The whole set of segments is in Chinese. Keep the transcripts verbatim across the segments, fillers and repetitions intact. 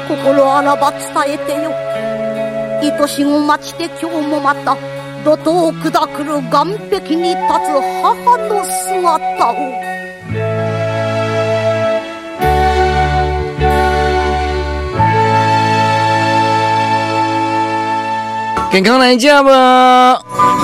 心あらば伝えてよ。愛しを待ちて今日もまた怒涛砕くる岸壁に立つ母の姿を。 健康来家吧。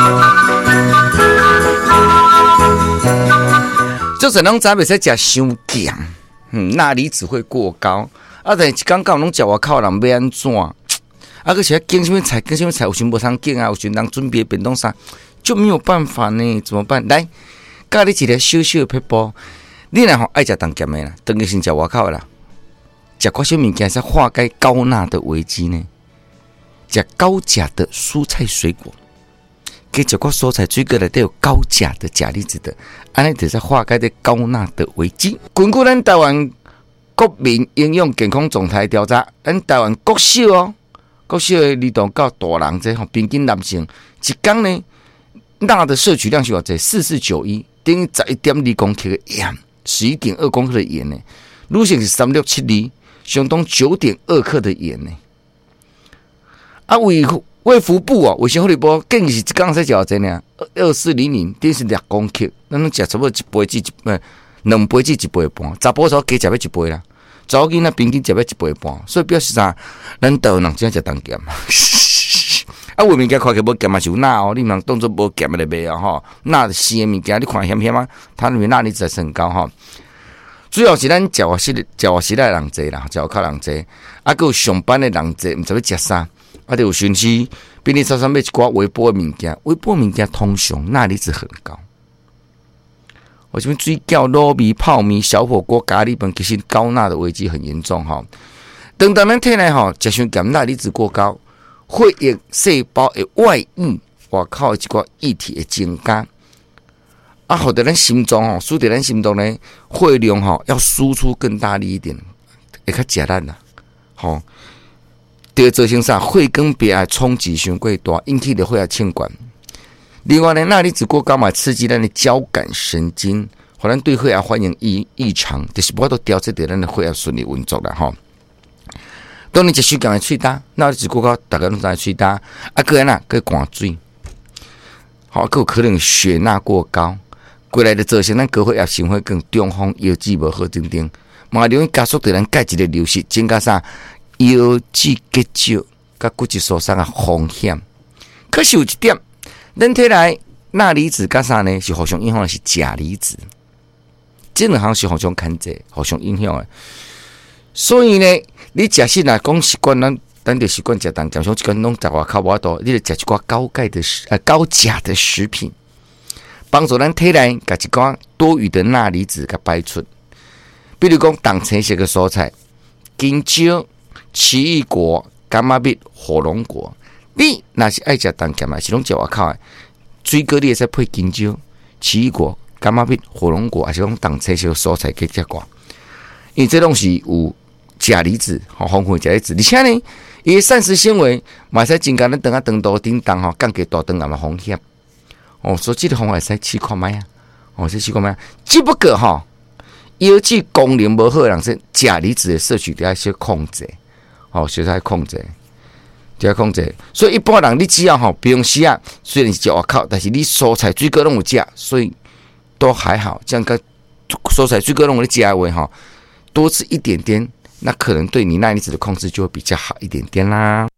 就是拢早袂使食伤咸，嗯，钠离子会过高。啊，但是一讲到拢食外口人要安怎？啊，而且拣什么菜，拣什么菜有时无通拣啊，有时人准备便当啥，就没有办法呢，怎么办？来，教你一个小小的撇步，你若吼爱食重咸的啦，当然先食外口啦，食寡少物件是化解高钠的危机呢。食高钾的蔬菜水果，给食个蔬菜水果内底有高钾的钾离子的，安尼就是化解的高钠的危机。根据咱台湾国民营养健康状态调查，咱台湾国小哦，国小的儿童到大人这吼，平均男性一天呢，钠的摄取量是偌济？四四九一，等于十一点二公克的盐，十一点二公克的盐呢。女性是三六七二，相当九点二克的盐呢。啊，卫卫福部哦，卫生福利部建议是一天才食偌济呢？二四零零，等于是两公克，咱拢食差不多一杯至一呃两杯至一杯半，查甫少加食要一杯啦，查某囡仔平均食要一杯半，所以表示啥？咱台湾人真食重咸。啊，有物件看起无咸嘛是有钠哦，你毋通当作无咸的卖啊吼，钠鲜的物件你看咸咸啊，它里面钠离子还很高吼。主要是咱食外食食外食的人济啦，食外口人济，啊，佮有上班的人济，毋知要食啥。啊，就有寻去便利超商买一寡微波的物件，微波物件通常钠离子很高。我这边水饺、糯米、泡面、小火锅、咖喱饭，其实高钠的危机很严重哈。等到咱体内哈，食伤咸，钠离子过高，血液细胞的外溢，外口的一寡液体的增加，啊，或者咱心脏吼，使得咱心脏呢血量吼要输出更大力一点，会较吃力啦，吼。就会造成啥血管壁的冲击伤过大，引起的血压欠管。另外呢，钠离子过高嘛，刺激咱的交感神经，互咱对血压反应异异常，就是无法度调节着咱的血压顺利运作啦吼。当你一手讲的喙焦，钠离子过高，大家拢知喙焦，啊，个人啊，个寒水，好，个有可能血钠过高，过来的造成咱高血压、心血管、中风、腰肌无好等等，嘛容易加速着咱钙质的流失，增加啥？腰肌结石、甲骨质受伤的风险。可是有一点，咱体内钠离子甲啥呢？是互相影响的是钾离子，这两项是互相牵制、互相影响的。所以呢，你假设来讲习惯，咱咱就习惯食重咸，像一个拢食外口无多，你就食一寡高钙的食呃高钾的食品，帮助咱体内甲一寡多余的钠离子甲排出。比如讲，淡青色的蔬菜，金蕉。奇异果、柑仔蜜、火龙果，你若是爱食重咸嘛，是拢食外口的。水果你会使配金蕉、奇异果、柑仔蜜、火龙果，还是讲淡青色蔬菜去食寡，因为这拢是有钾离子，吼，丰富钾离子，而且呢，伊膳食纤维嘛使增加咱肠仔肠道叮当吼，降低大肠癌的风险。哦，所以这个方法会使试看卖啊，哦，试试看卖，只不过吼，腰肌功能无好的人是钾离子的摄取得要些控制。哦，小菜控制，就要控制。所以一般人你只要吼平时啊，虽然是食外口，但是你蔬菜水果拢有食，所以都还好。这样个蔬菜水果拢有食的话，吼，多吃一点点，那可能对你钠离子的控制就会比较好一点点啦。